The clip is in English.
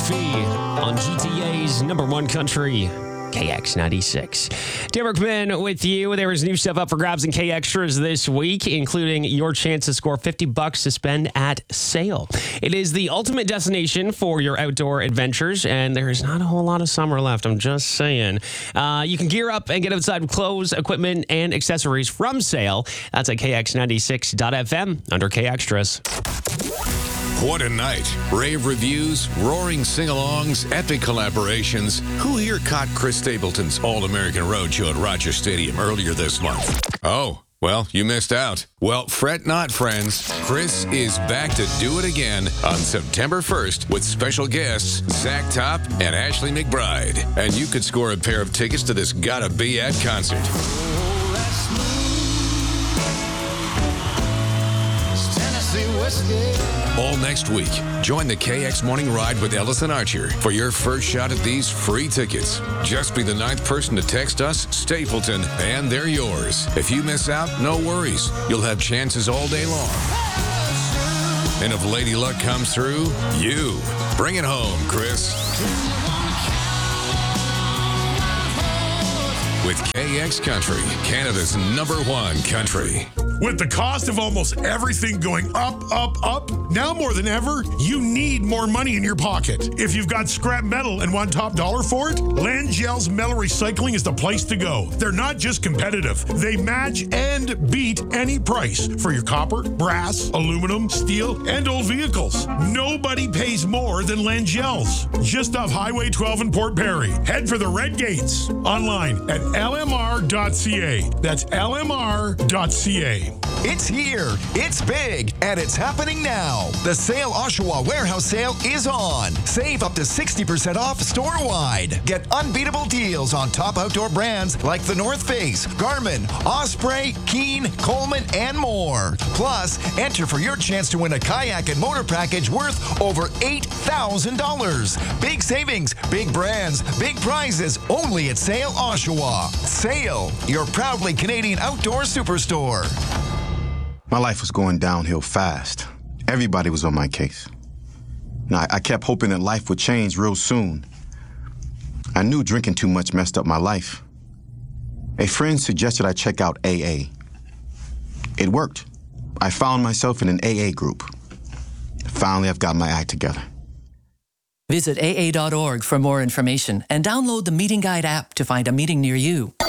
McPhee on GTA's number one country, KX96. Derek Berkman with you. There is new stuff up for grabs in K Extras this week, including your chance to score $50 to spend at Sail. It is the ultimate destination for your outdoor adventures, and there is not a whole lot of summer left. I'm just saying. You can gear up and get outside with clothes, equipment, and accessories from Sail. That's at KX96.FM under K Extras. What a night. Rave reviews, roaring sing-alongs, epic collaborations. Who here caught Chris Stapleton's All-American Roadshow at Rogers Stadium earlier this month? Oh, well, you missed out. Well, fret not, friends. Chris is back to do it again on September 1st with special guests Zach Top and Ashley McBride. And you could score a pair of tickets to this Gotta Be At concert. All next week, join the KX Morning Ride with Ellison Archer for your first shot at these free tickets. Just be the 9th person to text us, Stapleton, and they're yours. If you miss out, no worries. You'll have chances all day long. And if Lady Luck comes through, you. Bring it home, Chris. With KX Country, Canada's number one country. With the cost of almost everything going up, now more than ever, you need more money in your pocket. If you've got scrap metal and want top dollar for it, Langell's Metal Recycling is the place to go. They're not just competitive. They match and beat any price for your copper, brass, aluminum, steel, and old vehicles. Nobody pays more than Langell's. Just off Highway 12 in Port Perry. Head for the Red Gates. Online at lmr.ca. That's lmr.ca. It's here, it's big, and it's happening now. The Sail Oshawa Warehouse Sale is on. Save up to 60% off store-wide. Get unbeatable deals on top outdoor brands like the North Face, Garmin, Osprey, Keen, Coleman, and more. Plus, enter for your chance to win a kayak and motor package worth over $8,000. Big savings, big brands, big prizes, only at Sail Oshawa. Sail, your proudly Canadian outdoor superstore. My life was going downhill fast. Everybody was on my case. Now, I kept hoping that life would change real soon. I knew drinking too much messed up my life. A friend suggested I check out AA. It worked. I found myself in an AA group. Finally, I've got my act together. Visit AA.org for more information and download the Meeting Guide app to find a meeting near you.